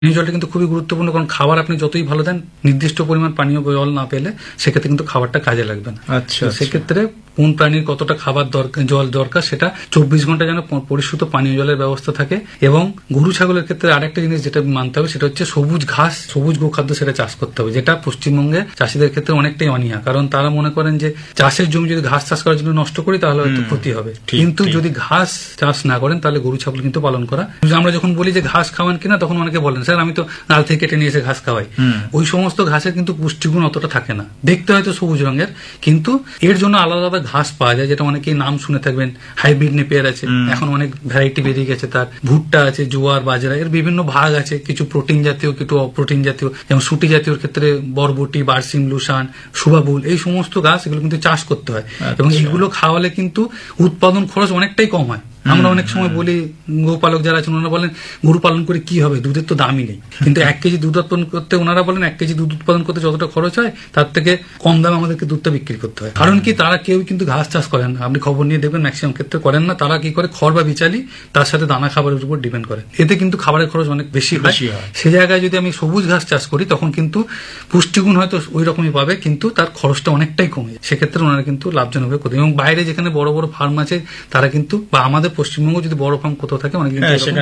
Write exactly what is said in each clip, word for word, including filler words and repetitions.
পানীয় জলটা কিন্তু খুবই গুরুত্বপূর্ণ, কারণ খাবার আপনি যতই ভালো দেন নির্দিষ্ট পরিমাণ পানীয় জল না পেলে সেক্ষেত্রে কিন্তু খাবারটা কাজে লাগবে না। আচ্ছা, সেক্ষেত্রে কোন প্রাণীর কতটা খাবার দরকার, জল দরকার, সেটা চব্বিশ ঘন্টা যেন পরিশুদ্ধ পানীয় জলের ব্যবস্থা থাকে। এবং গরু ছাগলের ক্ষেত্রে আরেকটা জিনিস যেটা মানতে হবে সেটা হচ্ছে সবুজ ঘাস, সবুজ গোখাদ্য সেটা চাষ করতে হবে, যেটা পশ্চিমবঙ্গে চাষিদের ক্ষেত্রে অনেকটাই অনীহা। কারণ তারা মনে করেন যে চাষের জমি যদি ঘাস চাষ করার জন্য নষ্ট করি তাহলে হয়তো ক্ষতি হবে, কিন্তু যদি ঘাস চাষ না করেন তাহলে গরু ছাগল কিন্তু পালন করা। আমরা যখন বলি যে ঘাস খাওয়ান কিনা, তখন অনেকে বলেন স্যার আমি তো ডাল থেকে কেটে নিয়ে এসে ঘাস খাওয়াই। ওই সমস্ত ঘাসের কিন্তু পুষ্টিগুণ অতটা থাকে না, দেখতে হয়তো সবুজ রঙের, কিন্তু এর জন্য আলাদা আলাদা ঘাস পাওয়া যায়, যেটা অনেকেই নাম শুনে থাকবেন। হাইব্রিড নেপিয়ার আছে, এখন অনেক ভ্যারাইটি বেরিয়ে গেছে, তার ভুট্টা আছে, জোয়ার, বাজরা, এর বিভিন্ন ভাগ আছে, কিছু প্রোটিন জাতীয়, কিছু অপ্রোটিন জাতীয়। যেমন সুটি জাতীয় ক্ষেত্রে বরবটি, বার্সিম, লুসান, সুবাবুল, এই সমস্ত গাছ এগুলো কিন্তু চাষ করতে হয়। এবং এগুলো খাওয়ালে কিন্তু উৎপাদন খরচ অনেকটাই কম হয়। আমরা অনেক সময় বলি, গোপালক যারা আছেন ওনারা বলেন গরু পালন করে কি হবে, দুধের তো দামই নেই। কিন্তু এক কেজি দুধ উৎপাদন করতে ওনারা বলেন এক কেজি দুধ উৎপাদন করতে যতটা খরচ হয় তার থেকে কম দামে আমাদেরকে দুধটা বিক্রি করতে হয়। কারণ কি, তারা কেউ কিন্তু ঘাস চাষ করেন না, আপনি খবর নিয়ে দেখবেন ম্যাক্সিমাম ক্ষেত্রে করেন না। তারা কি করে, খড় বা বিচালি তার সাথে দানা খাবারের উপর ডিপেন্ড করে, এতে কিন্তু খাবারের খরচ অনেক বেশি হয়। সে জায়গায় যদি আমি সবুজ ঘাস চাষ করি তখন কিন্তু পুষ্টিগুণ হয়তো ওই রকমই পাবে, কিন্তু তার খরচটা অনেকটাই কমে যায়। সেক্ষেত্রে ওনারা কিন্তু লাভজনক করতে। এবং বাইরে যেখানে বড় বড় ফার্ম আছে তারা কিন্তু, বা আমাদের পশ্চিমবঙ্গ যদি বড় ফার্ম কোথাও থাকে অনেক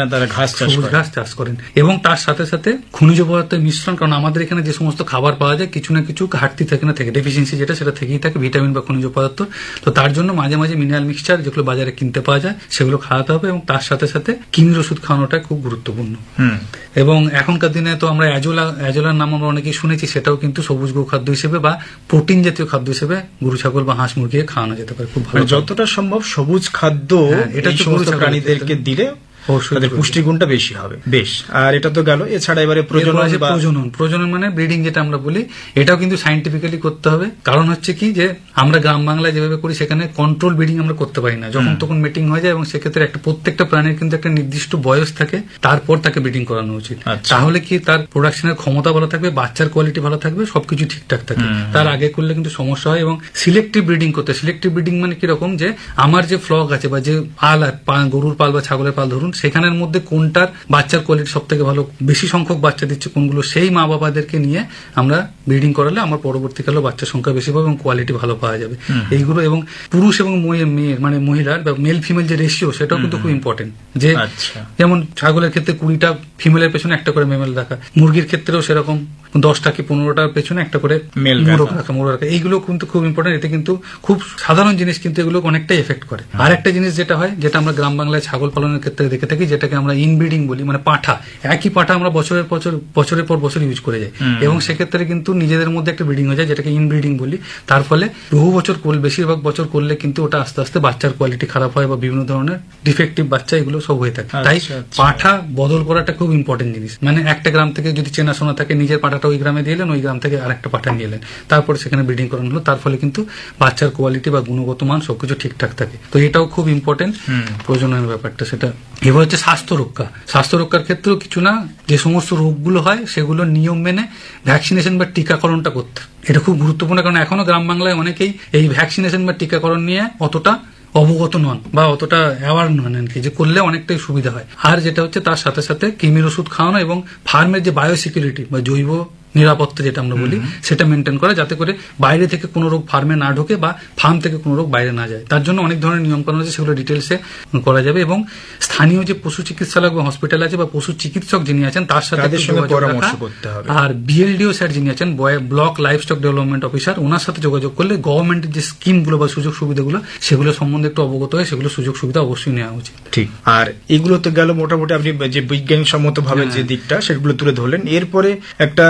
সবুজ ঘাস চাষ করেন। এবং তার সাথে সাথে খনিজ পদার্থের মিশ্রণ, কারণ আমাদের এখানে যে সমস্ত খাবার পাওয়া যায় কিছু না কিছু ঘাটতি থাকে না থাকে, ডেফিসিয়েন্সি যেটা সেটা থেকেই থাকে, ভিটামিন বা খনিজ পদার্থ। তো তার জন্য মাঝে মাঝে মিনারেল মিক্সচার যেগুলো বাজারে কিনতে পাওয়া যায় সেগুলো খাওয়াতে হবে। এবং তার সাথে সাথে কৃমির ওষুধ খাওয়ানোটা খুব গুরুত্বপূর্ণ। এবং এখনকার দিনে তো আমরা অ্যাজোলা, অ্যাজোলার নাম আমরা অনেকেই শুনেছি, সেটাও কিন্তু সবুজ গোখাদ্য হিসেবে বা প্রোটিন জাতীয় খাদ্য হিসেবে গরু ছাগল বা হাঁস মুরগি খাওয়ানো যেতে পারে। খুব ভালো, যতটা সম্ভব সবুজ খাদ্য এটা সমস্ত প্রাণীদেরকে দিলে তাদের পুষ্টিগুণটা বেশি হবে। বেশ, আর এটা তো গেল। এছাড়া এবারে প্রজনন, প্রজনন প্রজনন মানে ব্রিডিং যেটা আমরা বলি, এটাও কিন্তু সাইন্টিফিক্যালি করতে হবে। কারণ হচ্ছে কি, যে আমরা গ্রাম বাংলায় যেভাবে করি সেখানে কন্ট্রোল ব্রিডিং আমরা করতে পারি না, যখন তখন মিটিং হয়ে যায়। এবং সেক্ষেত্রে একটা প্রত্যেকটা প্রাণীর কিন্তু একটা নির্দিষ্ট বয়স থাকে, তারপর তাকে ব্রিডিং করানো উচিত। তাহলে কি তার প্রোডাকশনের ক্ষমতা ভালো থাকবে, বাচ্চার কোয়ালিটি ভালো থাকবে, সবকিছু ঠিকঠাক থাকে। তার আগে করলে কিন্তু সমস্যা হয়। এবং সিলেক্টিভ ব্রিডিং করতে, সিলেক্টিভ ব্রিডিং মানে কিরকম, যে আমার যে ফ্লক আছে বা যে পাল, গরুর পাল বা ছাগলের পাল ধরুন, সেখানের মধ্যে কোনটার বাচ্চার কোয়ালিটি সব থেকে ভালো, বেশি সংখ্যক বাচ্চা দিচ্ছে কোনগুলো, সেই মা বাবাদেরকে নিয়ে আমরা ব্রিডিং করালে আমার পরবর্তীকালে বাচ্চার সংখ্যা বেশি পাবে এবং কোয়ালিটি ভালো পাওয়া যাবে। এইগুলো, এবং পুরুষ এবং মেয়ের মানে মহিলার বা মেল ফিমেল যে রেশিও, সেটাও কিন্তু খুব ইম্পর্টেন্ট। যে যেমন ছাগলের ক্ষেত্রে কুড়িটা ফিমেলের পেছনে একটা করে মেল রাখা, মুরগির ক্ষেত্রেও সেরকম দশটা কি পনেরোটার পেছনে একটা করে মোরগ রাখা, মোরগ রাখা, এইগুলো কিন্তু খুব ইম্পর্টেন্ট। এতে কিন্তু খুব সাধারণ জিনিস কিন্তু এগুলো অনেকটাই এফেক্ট করে। আর একটা জিনিস যেটা হয়, যেটা আমরা গ্রাম বাংলায় ছাগল পালনের ক্ষেত্রে দেখে থাকি, যেটাকে আমরা ইনব্রিডিং বলি, মানে পাঠা, একই পাঠা আমরা বছরের বছর বছরের পর বছর ইউজ করে যাই, এবং সেক্ষেত্রে কিন্তু নিজেদের মধ্যে একটা ব্রিডিং হয়ে যায়, যেটাকে ইনব্রিডিং বলি। তার ফলে বহু বছর করলে, বেশিরভাগ বছর করলে কিন্তু ওটা আস্তে আস্তে বাচ্চার কোয়ালিটি খারাপ হয় বা বিভিন্ন ধরনের ডিফেক্টিভ বাচ্চা এগুলো সব হয়ে থাকে। তাই পাঠা বদল করাটা খুব ইম্পর্টেন্ট জিনিস। মানে একটা গ্রাম থেকে যদি চেনাশোনা থাকে, নিজের পাঠাটা ওই গ্রামে দিয়ে এলেন, ওই গ্রাম থেকে আরেকটা পাঠা নিয়ে এলেন, তারপরে সেখানে ব্রিডিং করানো হলো, তার ফলে কিন্তু বাচ্চার কোয়ালিটি বা গুণগত মান সবকিছু ঠিকঠাক থাকে। তো এটাও খুব ইম্পর্টেন্ট প্রজননের ব্যাপারটা। সেটা এবার হচ্ছে স্বাস্থ্য রক্ষা। স্বাস্থ্য রক্ষার ক্ষেত্রেও কিছু না, যে সমস্ত রোগগুলো হয় সেগুলো নিয়ম মেনে ভ্যাকসিনেশন বা টিকাকরণটা করতে, এটা খুব গুরুত্বপূর্ণ। কারণ এখনো গ্রাম বাংলায় অনেকেই এই ভ্যাকসিনেশন বা টিকাকরণ নিয়ে অতটা অবগত নন বা অতটা অ্যাওয়ার নন আর কি, যে করলে অনেকটাই সুবিধা হয়। আর যেটা হচ্ছে তার সাথে সাথে কৃমির ওষুধ খাওয়ানো এবং ফার্মের যে বায়োসিকিউরিটি বা জৈব নিরাপত্তা যেটা আমরা বলি, সেটা মেনটেন করা, যাতে করে বাইরে থেকে কোনো রোগ ফার্মে না ঢোকে বা ফার্ম থেকে কোনো রোগ বাইরে না যায়। তার জন্য অনেক ধরনের নিয়ম কানুন আছে, সেগুলো ডিটেলসে করা যাবে। এবং স্থানীয় যে পশু চিকিৎসালয় বা হসপিটাল আছে বা পশু চিকিৎসক যিনি আছেন তার সাথে পরামর্শ করতে হবে। আর বিএলডিও স্যার যিনি আছেন, block life stock development officer, ওনার সাথে যোগাযোগ করলে গভর্নমেন্টের যে স্কিমগুলো বা সুযোগ সুবিধাগুলো সেগুলো সম্বন্ধে একটু অবগত হয়, সেগুলো সুযোগ সুবিধা অবশ্যই নেওয়া উচিত। ঠিক। আর এগুলো তো গেল মোটামুটি আপনি যে বিজ্ঞানসম্মত ভাবে যে দিকটা সেগুলো তুলে ধরলেন। এরপরে একটা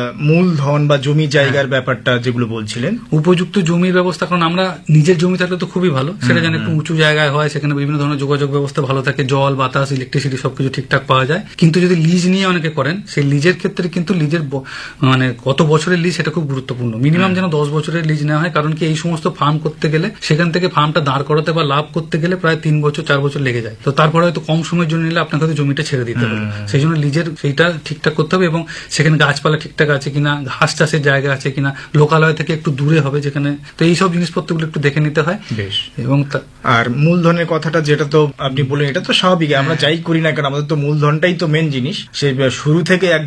মূলধন বা জমি জায়গার ব্যাপারটা যেগুলো বলছিলেন, উপযুক্ত জমির ব্যবস্থা। কারণ আমরা নিজের জমি থাকলে তো খুবই ভালো, সেটা যেন একটু উঁচু জায়গায় হয়, সেখানে বিভিন্ন ধরনের যোগাযোগ ব্যবস্থা ভালো থাকে, জল বাতাস ইলেকট্রিসিটি সবকিছু ঠিকঠাক পাওয়া যায়। কিন্তু যদি লিজ নিয়ে অনেকে করেন, সেই লিজের ক্ষেত্রে কিন্তু লিজের মানে কত বছরের লিজ সেটা খুব গুরুত্বপূর্ণ। মিনিমাম যেন দশ বছরের লিজ নেওয়া হয়, কারণ কি এই সমস্ত ফার্ম করতে গেলে সেখান থেকে ফার্মটা দাঁড় করাতে বা লাভ করতে গেলে প্রায় তিন বছর চার বছর লেগে যায়। তো তারপরে হয়তো কম সময়ের জন্য নিলে আপনাকে হয়তো জমিটা ছেড়ে দিতে হবে। সেই জন্য লিজের সেইটা ঠিকঠাক করতে হবে এবং সেখানে গাছপালা ঠিকঠাক ঠিকঠাক আছে কিনা, ঘাস চাষের জায়গা আছে কিনা, লোকালয় থেকে একটু দূরে হবে যেখানে, তো এইসব জিনিসপত্রগুলো একটু দেখে নিতে হয়। বেশ। এবং তা- আর মূলধনের কথাটা যেটা তো আপনি বললেন, এটা তো স্বাভাবিক, আমরা যাই করি না কেন আমাদের তো মূলধনটাই তো মেন জিনিস। সে শুরু থেকে